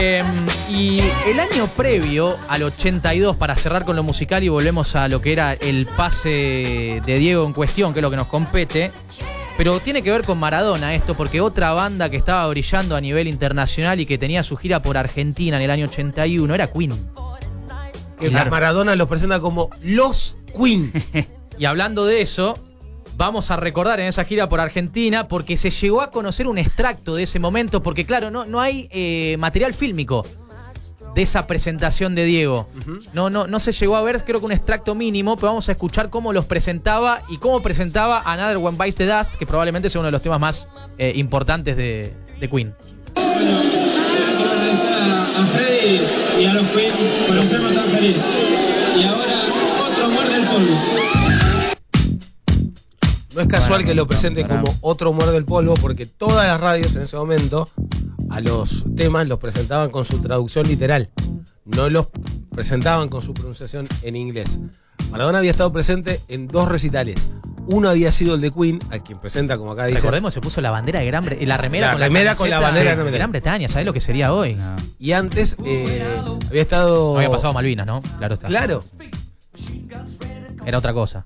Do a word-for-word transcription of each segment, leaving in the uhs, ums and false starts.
Eh, y el año previo al ochenta y dos, para cerrar con lo musical y volvemos a lo que era el pase de Diego en cuestión, que es lo que nos compete, pero tiene que ver con Maradona esto, porque otra banda que estaba brillando a nivel internacional y que tenía su gira por Argentina en el año ochenta y uno era Queen. Que claro. Maradona los presenta como los Queen. Y hablando de eso, vamos a recordar en esa gira por Argentina, porque se llegó a conocer un extracto de ese momento, porque claro, no, no hay eh, material fílmico de esa presentación de Diego. Uh-huh. No, no, no se llegó a ver, creo que un extracto mínimo, pero vamos a escuchar cómo los presentaba y cómo presentaba Another One Bites the Dust, que probablemente sea uno de los temas más eh, importantes de, de Queen. Bueno, quiero agradecer a, a Freddy y a los Queen por hacernos tan feliz. Y ahora, otro muerde el polvo. No es casual que lo presente como otro muerde el polvo, porque todas las radios en ese momento a los temas los presentaban con su traducción literal. No los presentaban con su pronunciación en inglés. Maradona había estado presente en dos recitales. Uno había sido el de Queen, al quien presenta, como acá dice. Recordemos, se puso la bandera de Gran Bretaña. La remera, la con, remera la con la bandera de Gran Bretaña. ¿Sabés lo que sería hoy? No. Y antes eh, había estado. No había pasado Malvinas, ¿no? Claro está. Claro. Era otra cosa.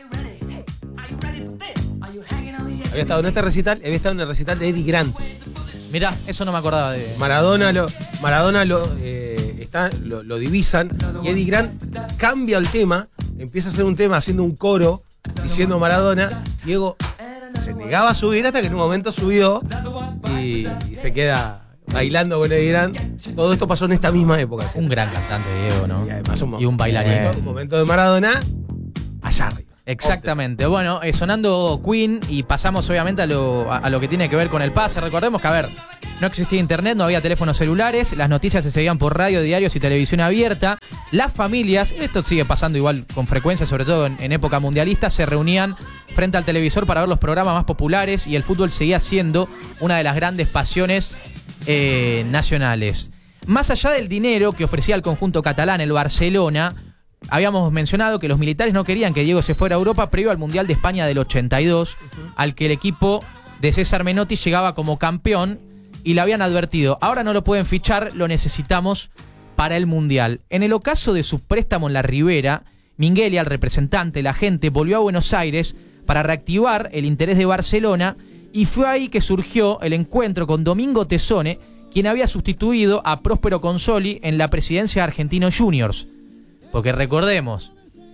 Había estado en este recital, había estado en el recital de Eddie Grant. Mirá, eso no me acordaba de. Maradona lo, Maradona lo, eh, está, lo, lo divisan y Eddie Grant cambia el tema, empieza a hacer un tema haciendo un coro diciendo Maradona. Diego se negaba a subir hasta que en un momento subió y, y se queda bailando con Eddie Grant. Todo esto pasó en esta misma época. ¿sí? Un gran cantante, Diego, ¿no? Y además un, y un bailarín. Un momento de Maradona allá arriba. Exactamente. Bueno, eh, sonando Queen y pasamos obviamente a lo, a, a lo que tiene que ver con el pase. Recordemos que, a ver, no existía internet, no había teléfonos celulares, las noticias se seguían por radio, diarios y televisión abierta. Las familias, esto sigue pasando igual con frecuencia, sobre todo en, en época mundialista, se reunían frente al televisor para ver los programas más populares y el fútbol seguía siendo una de las grandes pasiones eh, nacionales. Más allá del dinero que ofrecía el conjunto catalán, el Barcelona, habíamos mencionado que los militares no querían que Diego se fuera a Europa previo al Mundial de España del ochenta y dos, uh-huh. al que el equipo de César Menotti llegaba como campeón y le habían advertido, ahora no lo pueden fichar, lo necesitamos para el Mundial. En el ocaso de su préstamo en la Ribera, Minguelia, el representante, la gente, volvió a Buenos Aires para reactivar el interés de Barcelona y fue ahí que surgió el encuentro con Domingo Tessone, quien había sustituido a Próspero Consoli en la presidencia de Argentinos Juniors. Porque recordemos,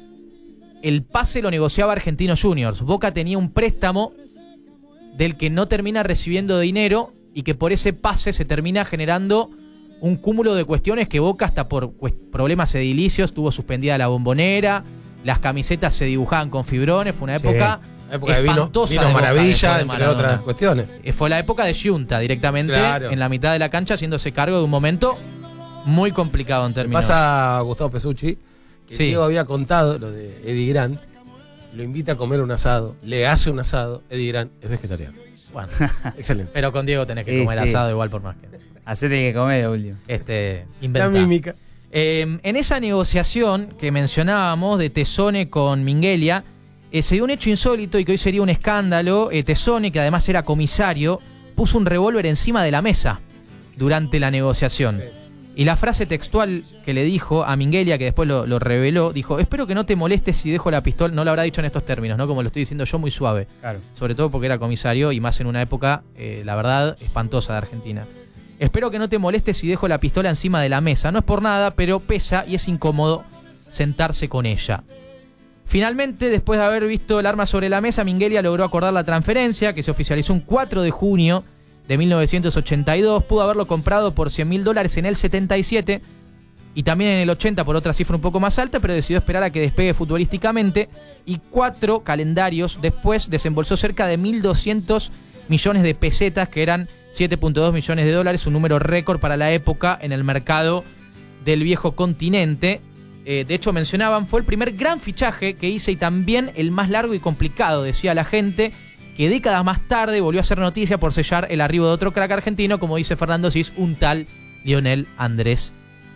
el pase lo negociaba Argentinos Juniors. Boca tenía un préstamo del que no termina recibiendo dinero y que por ese pase se termina generando un cúmulo de cuestiones que Boca, hasta por problemas edilicios, tuvo suspendida la Bombonera, las camisetas se dibujaban con fibrones, fue una época, sí, época espantosa de vino, vino de Maravilla, Boca, entre otras cuestiones. Fue la época de Giunta, directamente, claro. En la mitad de la cancha, haciéndose cargo de un momento muy complicado en términos. Pasa a Gustavo Pesucci, que sí. Diego había contado lo de Eddie Grant, lo invita a comer un asado, le hace un asado, Eddie Grant es vegetariano. Bueno, excelente. Pero con Diego tenés que sí, comer sí. asado igual por más que. Hacete que comer de último. Este, inventá. La mímica. Eh, en esa negociación que mencionábamos de Tessone con Minguelia, eh, se dio un hecho insólito y que hoy sería un escándalo. Eh, Tessone, que además era comisario, puso un revólver encima de la mesa durante la negociación. Sí. Y la frase textual que le dijo a Minguelia, que después lo, lo reveló, dijo, espero que no te molestes si dejo la pistola. No lo habrá dicho en estos términos, ¿no? Como lo estoy diciendo yo, muy suave. Claro. Sobre todo porque era comisario y más en una época, eh, la verdad, espantosa de Argentina. Espero que no te molestes si dejo la pistola encima de la mesa. No es por nada, pero pesa y es incómodo sentarse con ella. Finalmente, después de haber visto el arma sobre la mesa, Minguelia logró acordar la transferencia, que se oficializó un cuatro de junio de mil novecientos ochenta y dos, pudo haberlo comprado por cien mil dólares en el setenta y siete y también en el ochenta por otra cifra un poco más alta, pero decidió esperar a que despegue futbolísticamente y cuatro calendarios después desembolsó cerca de mil doscientos millones de pesetas, que eran siete punto dos millones de dólares, un número récord para la época en el mercado del viejo continente. Eh, de hecho, mencionaban, fue el primer gran fichaje que hice y también el más largo y complicado, decía la gente, que décadas más tarde volvió a ser noticia por sellar el arribo de otro crack argentino, como dice Fernando Cis, un tal Lionel Andrés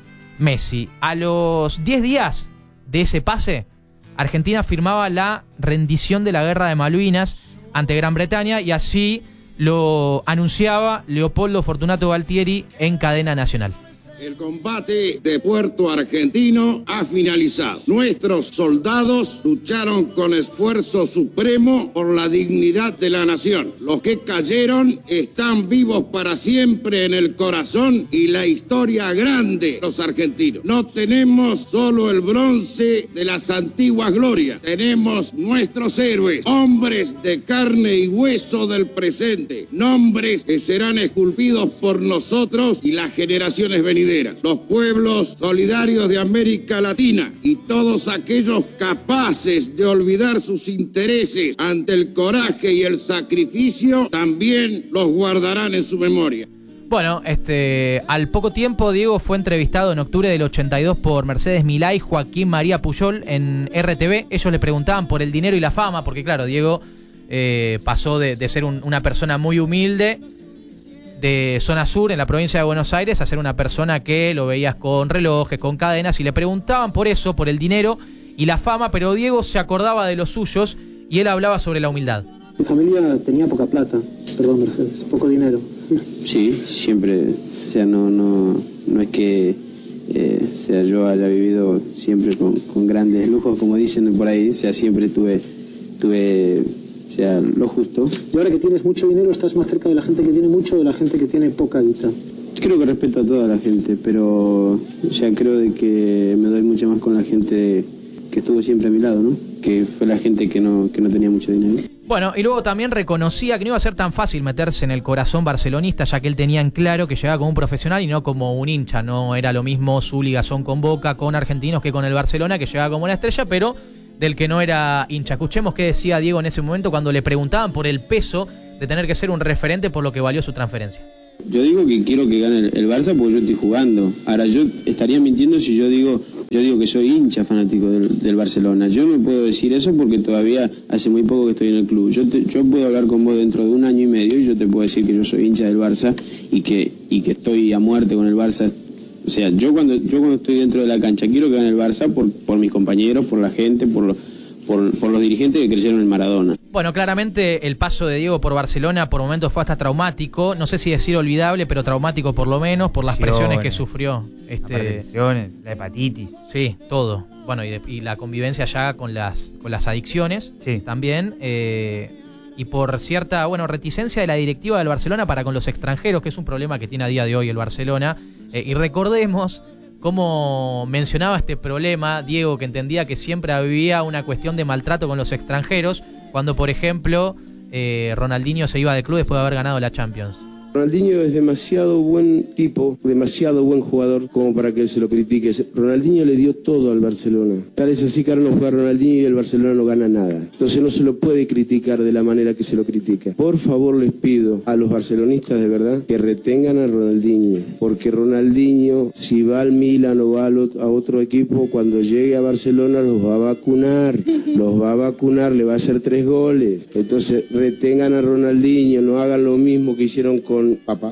Messi. A los diez días de ese pase, Argentina firmaba la rendición de la guerra de Malvinas ante Gran Bretaña y así lo anunciaba Leopoldo Fortunato Galtieri en cadena nacional. El combate de Puerto Argentino ha finalizado. Nuestros soldados lucharon con esfuerzo supremo por la dignidad de la nación. Los que cayeron están vivos para siempre en el corazón y la historia grande de los argentinos. No tenemos solo el bronce de las antiguas glorias. Tenemos nuestros héroes, hombres de carne y hueso del presente. Nombres que serán esculpidos por nosotros y las generaciones venideras. Los pueblos solidarios de América Latina y todos aquellos capaces de olvidar sus intereses ante el coraje y el sacrificio también los guardarán en su memoria. Bueno, este, al poco tiempo Diego fue entrevistado en octubre del ochenta y dos por Mercedes Milá y Joaquín María Puyol en R T V. Ellos le preguntaban por el dinero y la fama, porque claro, Diego eh, pasó de, de ser un, una persona muy humilde de zona sur en la provincia de Buenos Aires a ser una persona que lo veías con relojes, con cadenas, y le preguntaban por eso, por el dinero y la fama, pero Diego se acordaba de los suyos y él hablaba sobre la humildad. Mi familia tenía poca plata, perdón Mercedes, poco dinero. Sí, siempre, o sea, no, no, no es que eh, o sea, yo haya vivido siempre con, con grandes lujos, como dicen por ahí, o sea, siempre tuve, tuve o sea, lo justo. Y ahora que tienes mucho dinero, ¿estás más cerca de la gente que tiene mucho o de la gente que tiene poca guita? Creo que respeto a toda la gente, pero o sea, creo de que me doy mucho más con la gente que estuvo siempre a mi lado, ¿no? Que fue la gente que no, que no tenía mucho dinero. Bueno, y luego también reconocía que no iba a ser tan fácil meterse en el corazón barcelonista, ya que él tenía en claro que llegaba como un profesional y no como un hincha. No era lo mismo su ligazón con Boca, con Argentinos, que con el Barcelona, que llegaba como una estrella, pero del que no era hincha. Escuchemos qué decía Diego en ese momento cuando le preguntaban por el peso de tener que ser un referente por lo que valió su transferencia. Yo digo que quiero que gane el, el Barça porque yo estoy jugando. Ahora, yo estaría mintiendo si yo digo yo digo que soy hincha fanático del, del Barcelona. Yo no puedo decir eso porque todavía hace muy poco que estoy en el club. Yo, te, yo puedo hablar con vos dentro de un año y medio y yo te puedo decir que yo soy hincha del Barça y que, y que estoy a muerte con el Barça. O sea, yo cuando, yo cuando estoy dentro de la cancha quiero que gane el Barça por, por mis compañeros, por la gente, por los... Por, por los dirigentes que creyeron en Maradona. Bueno, claramente el paso de Diego por Barcelona por momentos fue hasta traumático, no sé si decir olvidable, pero traumático por lo menos, por las presiones que sufrió. Este, presiones, la hepatitis. Sí, todo. Bueno, y, de, y la convivencia ya con las, con las adicciones sí. también. Eh, y por cierta, bueno, reticencia de la directiva del Barcelona para con los extranjeros, que es un problema que tiene a día de hoy el Barcelona. Eh, y recordemos cómo mencionaba este problema Diego, que entendía que siempre había una cuestión de maltrato con los extranjeros, cuando por ejemplo eh, Ronaldinho se iba del club después de haber ganado la Champions. Ronaldinho es demasiado buen tipo, demasiado buen jugador como para que él se lo critique. Ronaldinho le dio todo al Barcelona. Tal es así que ahora no juega Ronaldinho y el Barcelona no gana nada. Entonces no se lo puede criticar de la manera que se lo critica. Por favor les pido a los barcelonistas de verdad que retengan a Ronaldinho. Porque Ronaldinho, si va al Milan o va a otro equipo, cuando llegue a Barcelona los va a vacunar. Los va a vacunar, le va a hacer tres goles. Entonces retengan a Ronaldinho, no hagan lo mismo que hicieron con con Papá,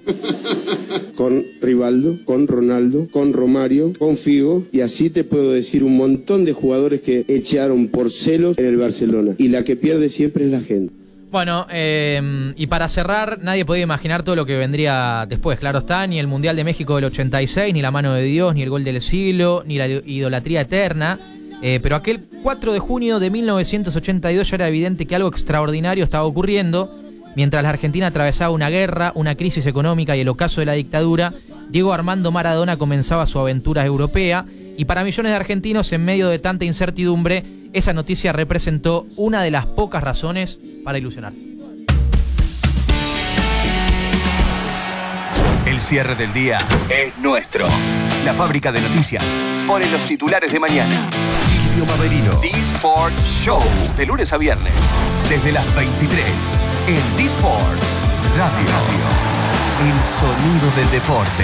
con Rivaldo, con Ronaldo, con Romario, con Figo, y así te puedo decir un montón de jugadores que echaron por celos en el Barcelona, y la que pierde siempre es la gente. Bueno, eh, y para cerrar, nadie podía imaginar todo lo que vendría después, claro está, ni el Mundial de México del ochenta y seis, ni la mano de Dios, ni el gol del siglo, ni la idolatría eterna, eh, pero aquel cuatro de junio de mil novecientos ochenta y dos ya era evidente que algo extraordinario estaba ocurriendo. Mientras la Argentina atravesaba una guerra, una crisis económica y el ocaso de la dictadura, Diego Armando Maradona comenzaba su aventura europea, y para millones de argentinos, en medio de tanta incertidumbre, esa noticia representó una de las pocas razones para ilusionarse. El cierre del día es nuestro. La fábrica de noticias pone los titulares de mañana. Silvio Maverino. D-Sports Show. De lunes a viernes. Desde las veintitrés. En D-Sports Radio. El sonido del deporte.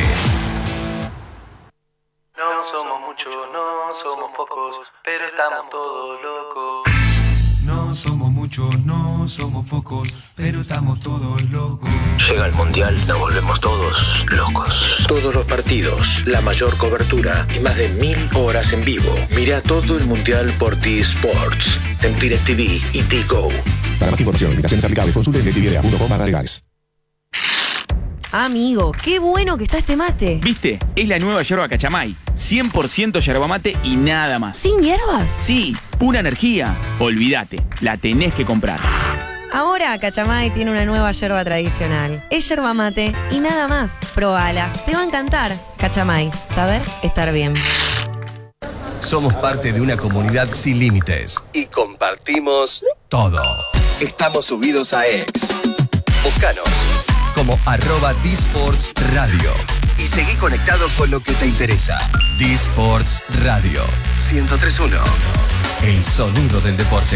No somos muchos, no somos pocos, pero estamos todos locos. No somos muchos, no somos pocos, pero estamos todos locos. Llega el Mundial, nos volvemos todos locos. Todos los partidos, la mayor cobertura y más de mil horas en vivo. Mira todo el Mundial por D-Sports, en DirecTV y Tigo. Para más información, invitaciones aplicables, consulte en directv punto com barra legales. Amigo, qué bueno que está este mate. ¿Viste? Es la nueva yerba Cachamay. cien por ciento yerba mate y nada más. ¿Sin hierbas? Sí, pura energía. Olvídate, la tenés que comprar. Ahora Cachamay tiene una nueva yerba tradicional. Es yerba mate y nada más. Probala, te va a encantar. Cachamay, saber estar bien. Somos parte de una comunidad sin límites y compartimos todo. Estamos subidos a X. Búscanos como arroba D-Sports Radio y seguí conectado con lo que te interesa. D-Sports Radio ciento tres punto uno. El sonido del deporte.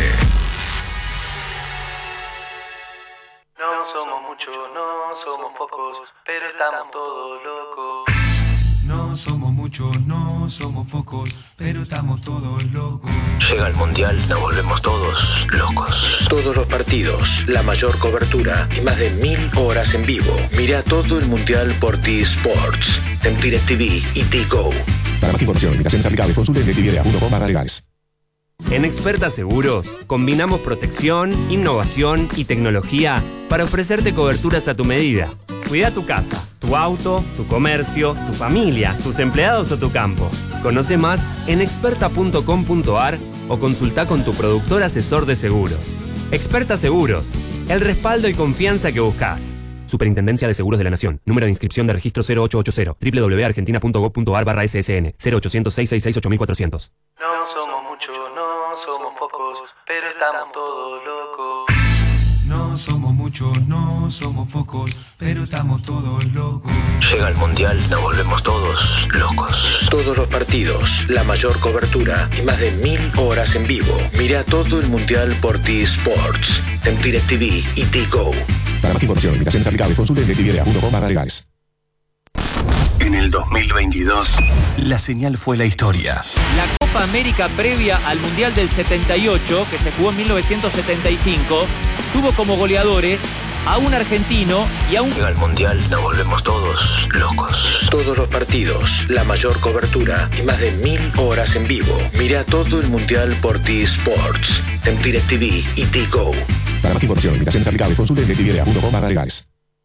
No somos muchos, no somos pocos, pero estamos todos locos. No somos muchos, no somos pocos, pero estamos todos locos. Llega el Mundial, nos volvemos todos locos. Todos los partidos, la mayor cobertura y más de mil horas en vivo. Mira todo el Mundial por T-Sports, en DirecTV y T-Go. Para más información, limitaciones aplicables, consulte en directv punto com barra legales. En Experta Seguros, combinamos protección, innovación y tecnología para ofrecerte coberturas a tu medida. Cuida tu casa, tu auto, tu comercio, tu familia, tus empleados o tu campo. Conoce más en experta punto com punto ar o consulta con tu productor asesor de seguros. Experta Seguros, el respaldo y confianza que buscas. Superintendencia de Seguros de la Nación. Número de inscripción de registro cero ocho ocho cero. doble u doble u doble u punto argentina punto gov punto ar barra S S N. cero ochocientos, seiscientos sesenta y seis, ocho mil cuatrocientos. No somos muchos, no somos pocos, pero estamos todos locos. No somos muchos, no somos pocos, pero estamos todos locos. Llega el Mundial, nos volvemos todos locos. Todos los partidos, la mayor cobertura y más de mil horas en vivo. Mira todo el Mundial por T-Sports, en DirecTV y T-Go. Para más información, limitaciones aplicables, consulte en directv punto com barra legales. En el dos mil veintidós, la señal fue la historia. La Copa América previa al Mundial del setenta y ocho, que se jugó en mil novecientos setenta y cinco, tuvo como goleadores a un argentino y a un... Llega el Mundial, nos volvemos todos locos. Todos los partidos, la mayor cobertura y más de mil horas en vivo. Mira todo el Mundial por T-Sports, en DirecTV y T-Go. Para más información, limitaciones aplicables, consulte en directv punto com barra legales.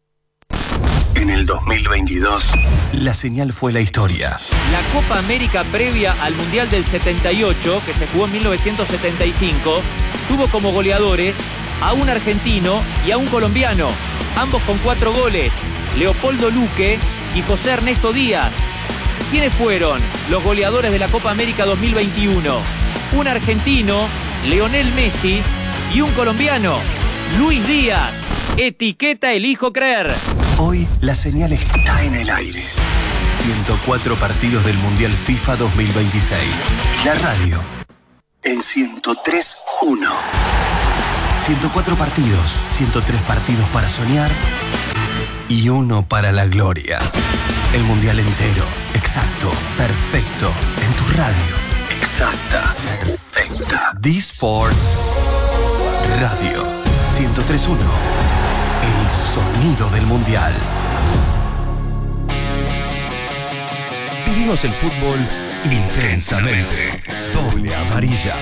En el dos mil veintidós, la señal fue la historia. La Copa América previa al Mundial del setenta y ocho, que se jugó en mil novecientos setenta y cinco, tuvo como goleadores a un argentino y a un colombiano, ambos con cuatro goles, Leopoldo Luque y José Ernesto Díaz. ¿Quiénes fueron los goleadores de la Copa América dos mil veintiuno? Un argentino, Lionel Messi, y un colombiano, Luis Díaz. Etiqueta elijo creer. Hoy la señal está en el aire. ciento cuatro partidos del Mundial FIFA dos mil veintiséis. La radio en ciento tres punto uno. ciento cuatro partidos, ciento tres partidos para soñar y uno para la gloria. El Mundial entero, exacto, perfecto, en tu radio. Exacta, perfecta. D-Sports Radio ciento tres punto uno. El sonido del Mundial. Vivimos el fútbol intensamente. Doble amarilla.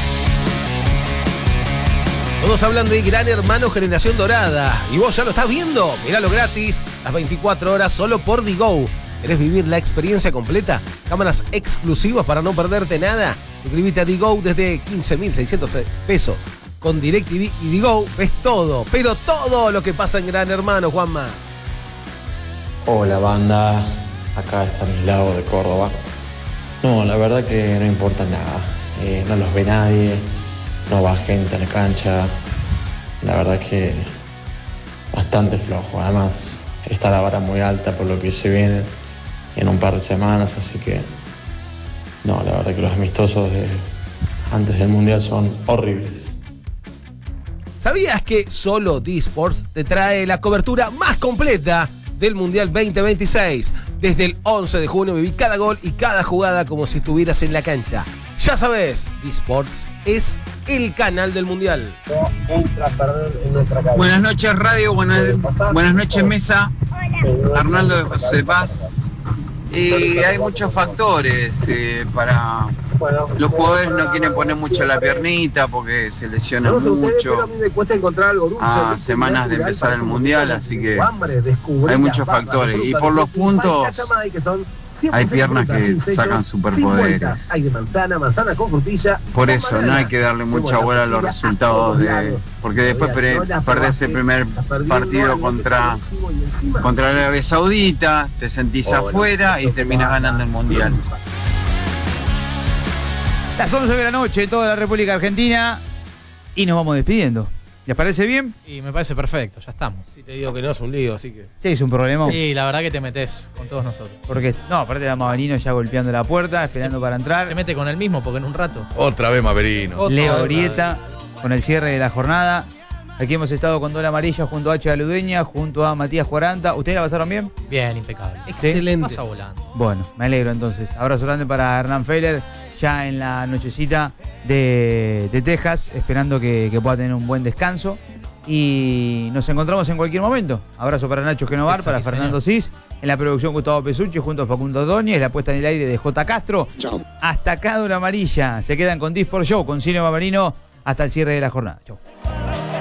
Todos hablan de Gran Hermano Generación Dorada. ¿Y vos ya lo estás viendo? Míralo gratis, las veinticuatro horas, solo por Digo. ¿Querés vivir la experiencia completa? Cámaras exclusivas para no perderte nada. Suscríbete a Digo desde quince mil seiscientos pesos. Con DirecTV y Digo ves todo, pero todo lo que pasa en Gran Hermano, Juanma. Hola banda, acá está Mislao de Córdoba. No, la verdad que no importa nada. Eh, no los ve nadie, no va gente a la cancha. La verdad que bastante flojo. Además está la vara muy alta por lo que se viene en un par de semanas, así que no, la verdad que los amistosos de antes del Mundial son horribles. ¿Sabías que solo D-Sports te trae la cobertura más completa del Mundial veinte veintiséis? Desde el once de junio viví cada gol y cada jugada como si estuvieras en la cancha. Ya sabes, D-Sports es el canal del Mundial. Buenas noches Radio, buenas, buenas noches Mesa. Arnaldo de José Paz. Y hay muchos factores eh, para... Los jugadores no quieren poner mucho la piernita porque se lesionan mucho a semanas de empezar el mundial, así que hay muchos factores. Y por los puntos hay piernas que sacan superpoderes. Hay de manzana, manzana con frutilla. Por eso no hay que darle mucha bola a los resultados de, porque después perdés el primer partido contra contra Arabia Saudita, te sentís afuera y terminás ganando el mundial. Las once de la noche, toda la República Argentina, y nos vamos despidiendo. ¿Les parece bien? Y me parece perfecto, ya estamos. Si te digo que no es un lío, así que... Sí, es un problema. Sí, la verdad que te metes con todos nosotros. Porque, no, aparte de Maverino ya golpeando la puerta, esperando para entrar. Se mete con él mismo porque en un rato. Otra vez Maverino. Leo Orieta, con el cierre de la jornada. Aquí hemos estado con Dol Amarillo junto a H. Aludeña, junto a Matías Cuaranta. ¿Ustedes la pasaron bien? Bien, impecable. Excelente. Pasa volando. Bueno, me alegro entonces. Abrazo grande para Hernán Feller, ya en la nochecita de, de Texas, esperando que, que pueda tener un buen descanso. Y nos encontramos en cualquier momento. Abrazo para Nacho Genovar, para Fernando Cis, en la producción Gustavo Pesucci junto a Facundo Ordóñez, la puesta en el aire de J. Castro. Chao. Hasta acá Dol Amarilla. Se quedan con Disport Show, con Cine Maverino, hasta el cierre de la jornada. Chau.